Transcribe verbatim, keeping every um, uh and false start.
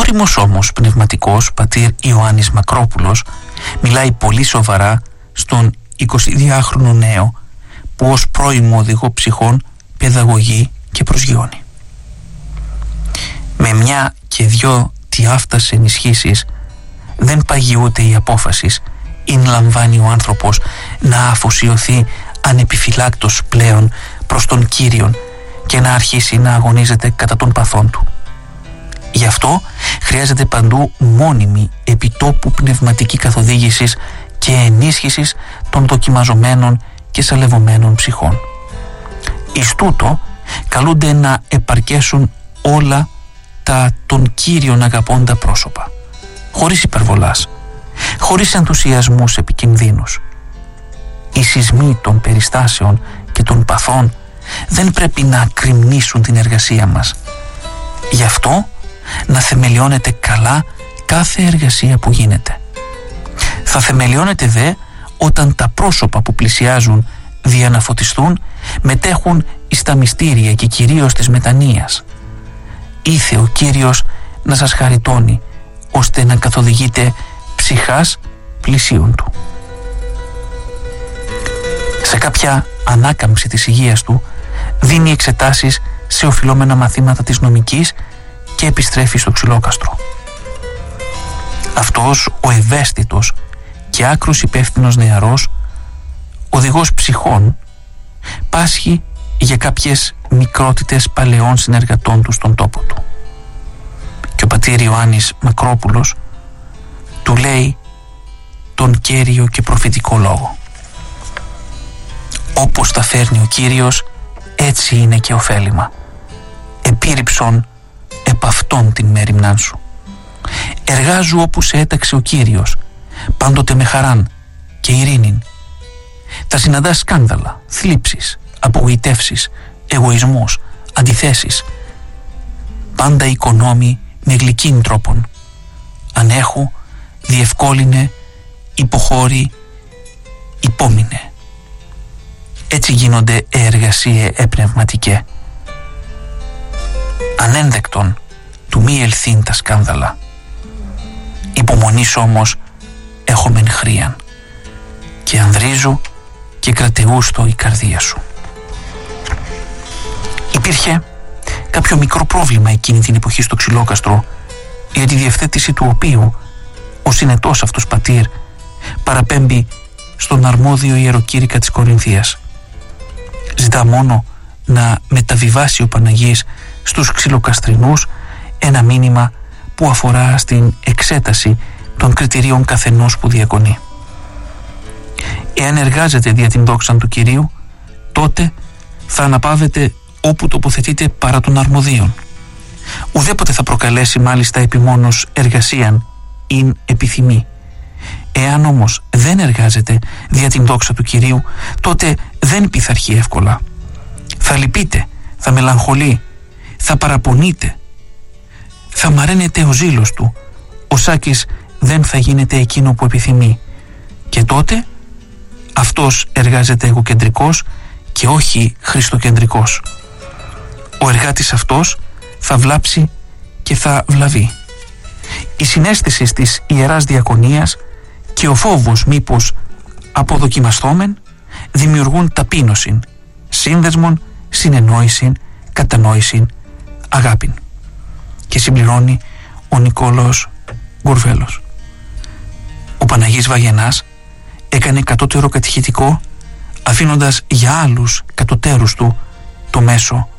όριμος όμως πνευματικός πατήρ Ιωάννης Μακρόπουλος μιλάει πολύ σοβαρά στον εικοσιδυάχρονο νέο που ως πρώιμο οδηγό ψυχών παιδαγωγεί και προσγειώνει. Με μια και δυο τιάφτας ενισχύσεις δεν παγιούται η απόφαση ειν λαμβάνει ο άνθρωπος να αφοσιωθεί ανεπιφυλάκτος πλέον προς τον Κύριον και να αρχίσει να αγωνίζεται κατά των παθών του. Γι' αυτό χρειάζεται παντού μόνιμη επιτόπου πνευματική καθοδήγησης και ενίσχυσης των δοκιμαζομένων και σαλευωμένων ψυχών. Εις τούτο καλούνται να επαρκέσουν όλα τα των Κύριων αγαπώντα πρόσωπα, χωρίς υπερβολάς, χωρίς ενθουσιασμούς επικινδύνους. Οι σεισμοί των περιστάσεων και των παθών δεν πρέπει να κρυμνήσουν την εργασία μας. Γι' αυτό να θεμελιώνεται καλά κάθε εργασία που γίνεται. Θα θεμελιώνεται δε όταν τα πρόσωπα που πλησιάζουν δια να φωτιστούν μετέχουν εις τα μυστήρια και κυρίως της μετανοίας. Ήθε ο Κύριος να σας χαριτώνει ώστε να καθοδηγείτε ψυχάς πλησίον του. Σε κάποια ανάκαμψη της υγείας του δίνει εξετάσεις σε οφειλόμενα μαθήματα της νομικής και επιστρέφει στο Ξυλόκαστρο. Αυτός ο ευαίσθητος και άκρος υπεύθυνος νεαρός, οδηγός ψυχών, πάσχει για κάποιες μικρότητες παλαιών συνεργατών του στον τόπο του. Και ο πατήρ Ιωάννης Μακρόπουλος του λέει τον κέριο και προφητικό λόγο. Όπως τα φέρνει ο Κύριος, έτσι είναι και ωφέλιμα. Επίρρηψον επ' αυτόν την μέριμνάν σου. Εργάζου όπου σε έταξε ο Κύριος, πάντοτε με χαράν και ειρήνην. Θα συναντάς σκάνδαλα, θλίψεις, απογοητεύσεις, εγωισμούς, αντιθέσεις. Πάντα οικονόμη με γλυκήν τρόπον. Αν έχω, διευκόλυνε, υποχώρη, υπόμεινε. Έτσι γίνονται εργασίε επνευματικέ. Ανένδεκτον του μη ελθύν τα σκάνδαλα. Υπομονής όμως έχομεν χρίαν και ανδρίζου και κρατεούστο η καρδία σου. Υπήρχε κάποιο μικρό πρόβλημα εκείνη την εποχή στο Ξυλόκαστρο, για τη διευθέτηση του οποίου ο συνετός αυτός πατήρ παραπέμπει στον αρμόδιο ιεροκήρυκα της Κορινθίας. Ζητά μόνο να μεταβιβάσει ο Παναγής στους ξυλοκαστρινούς ένα μήνυμα που αφορά στην εξέταση των κριτηρίων καθενός που διακονεί. Εάν εργάζεται δια την δόξαν του Κυρίου, τότε θα αναπαύεται όπου τοποθετείται παρά των αρμοδίων. Ουδέποτε θα προκαλέσει μάλιστα επιμόνως εργασίαν ειν επιθυμεί. Εάν όμως δεν εργάζεται δια την δόξα του Κυρίου, τότε δεν πειθαρχεί εύκολα. Θα λυπείται, θα μελαγχολεί, θα παραπονείται, θα μαραίνεται ο ζήλος του, ο σάκης δεν θα γίνεται εκείνο που επιθυμεί. Και τότε αυτός εργάζεται εγωκεντρικός και όχι χριστοκεντρικός. Ο εργάτης αυτός θα βλάψει και θα βλαβεί. Η συναίσθηση της Ιεράς Διακονίας και ο φόβος μήπως αποδοκιμαστόμεν δημιουργούν ταπείνωσιν, σύνδεσμον, συνεννόησιν, κατανόησιν, αγάπην. Και συμπληρώνει ο Νικόλαος Γκουρβέλος. Ο Παναγής Βαγενάς έκανε κατώτερο κατηχητικό, αφήνοντας για άλλους κατωτέρους του το μέσο